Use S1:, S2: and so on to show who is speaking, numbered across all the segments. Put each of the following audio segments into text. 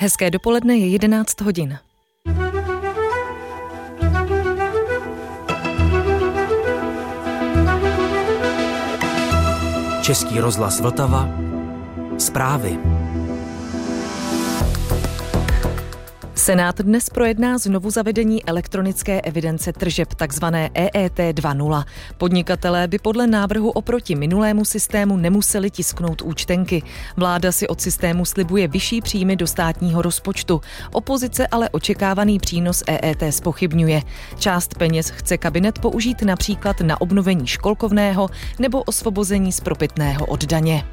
S1: Hezké dopoledne, je 11 hodin.
S2: Český rozhlas Vltava. Zprávy.
S1: Senát dnes projedná znovu zavedení elektronické evidence tržeb, takzvané EET 2.0. Podnikatelé by podle návrhu oproti minulému systému nemuseli tisknout účtenky. Vláda si od systému slibuje vyšší příjmy do státního rozpočtu. Opozice ale očekávaný přínos EET zpochybňuje. Část peněz chce kabinet použít například na obnovení školkovného nebo osvobození z propitného od daně.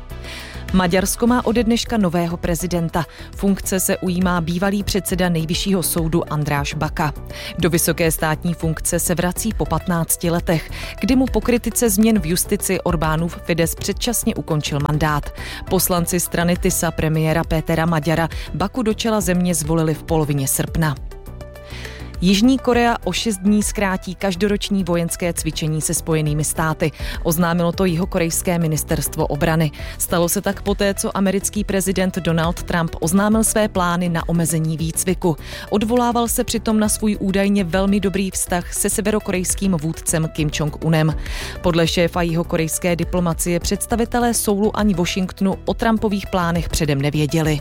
S1: Maďarsko má ode dneška nového prezidenta. Funkce se ujímá bývalý předseda Nejvyššího soudu András Baka. Do vysoké státní funkce se vrací po 15 letech, kdy mu po kritice změn v justici Orbánův Fidesz předčasně ukončil mandát. Poslanci strany TISA premiéra Pétera Maďara Baku do čela země zvolili v polovině srpna. Jižní Korea o 6 dní zkrátí každoroční vojenské cvičení se Spojenými státy. Oznámilo to jihokorejské ministerstvo obrany. Stalo se tak poté, co americký prezident Donald Trump oznámil své plány na omezení výcviku. Odvolával se přitom na svůj údajně velmi dobrý vztah se severokorejským vůdcem Kim Jong-unem. Podle šéfa jihokorejské diplomacie představitelé Soulu ani Washingtonu o Trumpových plánech předem nevěděli.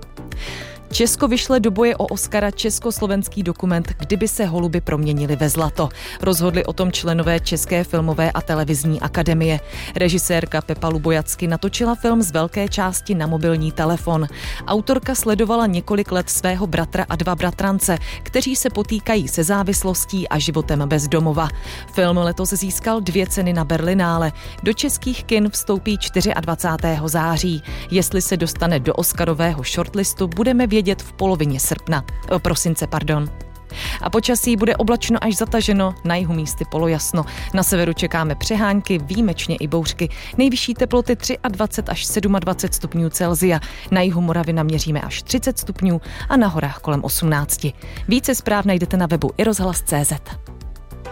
S1: Česko vyšle do boje o Oscara československý dokument Kdyby se holuby proměnily ve zlato. Rozhodli o tom členové České filmové a televizní akademie. Režisérka Pepa Lubojacky natočila film z velké části na mobilní telefon. Autorka sledovala několik let svého bratra a 2 bratrance, kteří se potýkají se závislostí a životem bez domova. Film letos získal 2 ceny na Berlinále. Do českých kin vstoupí 24. září. Jestli se dostane do Oscarového shortlistu, budeme vědět v polovině prosince. A počasí bude oblačno až zataženo, na jihu místy polojasno. Na severu čekáme přehánky, výjimečně i bouřky. Nejvyšší teploty 23 až 27 stupňů Celsia. Na jihu Moravy naměříme až 30 stupňů a na horách kolem 18. Více zpráv najdete na webu iRozhlas.cz.